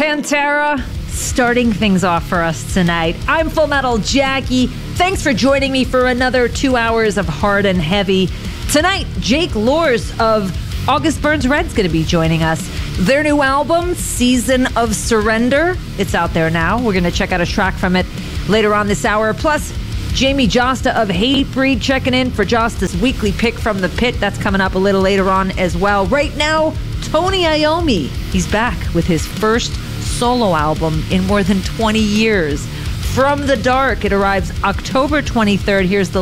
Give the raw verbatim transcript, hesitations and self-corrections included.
Pantera starting things off for us tonight. I'm Full Metal Jackie. Thanks for joining me for another two hours of hard and heavy. Tonight, Jake Lors of August Burns Red's going to be joining us. Their new album, Season of Surrender, it's out there now. We're going to check out a track from it later on this hour. Plus, Jamie Josta of Hatebreed checking in for Josta's weekly pick from the pit. That's coming up a little later on as well. Right now, Tony Iommi. He's back with his first solo album in more than twenty years. From the Dark, it arrives October twenty-third. Here's the